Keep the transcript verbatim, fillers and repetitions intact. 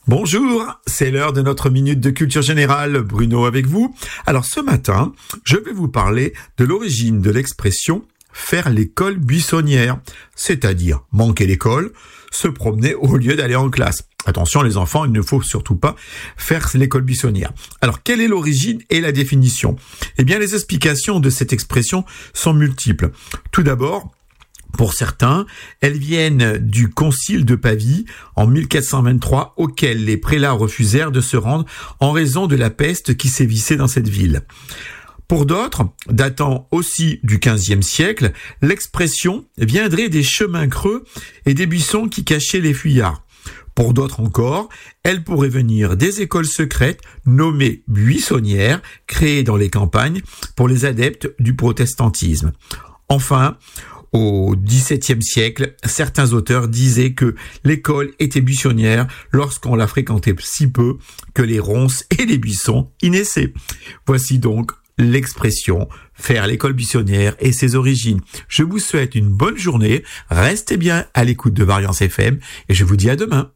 Bonjour, c'est l'heure de notre minute de culture générale. Bruno avec vous. Alors ce matin, je vais vous parler de l'origine de l'expression « faire l'école buissonnière », c'est-à-dire manquer l'école, se promener au lieu d'aller en classe. Attention les enfants, il ne faut surtout pas faire l'école buissonnière. Alors quelle est l'origine et la définition ? Eh bien les explications de cette expression sont multiples. Tout d'abord, pour certains, elles viennent du concile de Pavie en mille quatre cent vingt-trois auquel les prélats refusèrent de se rendre en raison de la peste qui sévissait dans cette ville. Pour d'autres, datant aussi du quinzième siècle, l'expression viendrait des chemins creux et des buissons qui cachaient les fuyards. Pour d'autres encore, elle pourrait venir des écoles secrètes nommées buissonnières, créées dans les campagnes pour les adeptes du protestantisme. Enfin, au dix-septième siècle, certains auteurs disaient que l'école était buissonnière lorsqu'on la fréquentait si peu que les ronces et les buissons y naissaient. Voici donc l'expression « faire l'école buissonnière » et ses origines. Je vous souhaite une bonne journée, restez bien à l'écoute de Variance F M et je vous dis à demain.